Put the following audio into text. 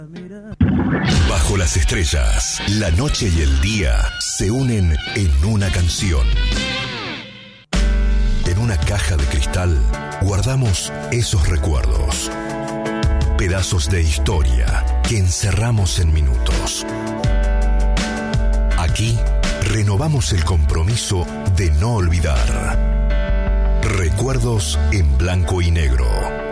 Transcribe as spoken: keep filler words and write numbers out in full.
Bajo las estrellas, la noche y el día se unen en una canción. En una caja de cristal guardamos esos recuerdos, pedazos de historia que encerramos en minutos. Aquí renovamos el compromiso de no olvidar. Recuerdos en blanco y negro.